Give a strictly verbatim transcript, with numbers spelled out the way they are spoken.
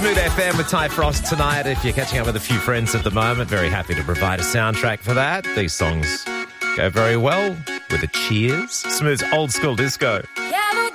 Smooth F M with Ty Frost tonight. If you're catching up with a few friends at the moment, very happy to provide a soundtrack for that. These songs go very well with a cheers. Smooth's old school disco.